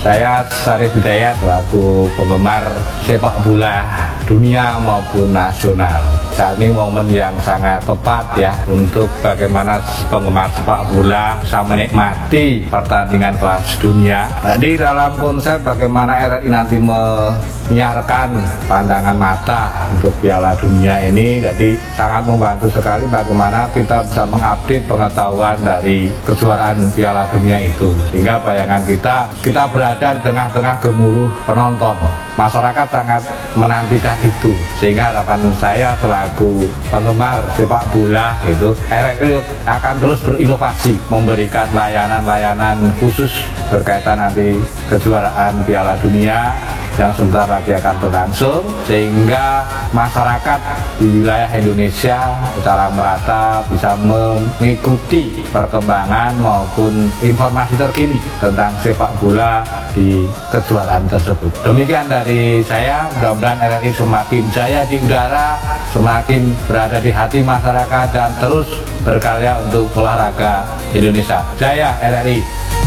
Saya Syarif Hidayat selaku penggemar sepak bola dunia maupun nasional. Saat ini momen yang sangat tepat ya untuk bagaimana penggemar sepak bola bisa menikmati pertandingan kelas dunia. Jadi dalam konsep bagaimana RRI nanti menyiarkan pandangan mata untuk Piala Dunia ini, jadi sangat membantu sekali bagaimana kita bisa mengupdate pengetahuan dari kejuaraan Piala Dunia itu, sehingga bayangan kita berada di tengah-tengah gemuruh penonton. Masyarakat sangat menantikan itu, sehingga harapan saya selaku penggemar sepak bola itu RRI akan terus berinovasi memberikan layanan-layanan khusus berkaitan nanti kejuaraan Piala Dunia yang sebentar lagi akan berlangsung, sehingga masyarakat di wilayah Indonesia secara merata bisa mengikuti perkembangan maupun informasi terkini tentang sepak bola di kejuaraan tersebut. Demikian dari saya, mudah-mudahan RRI semakin jaya di udara, semakin berada di hati masyarakat dan terus berkarya untuk olahraga Indonesia. Jaya RRI!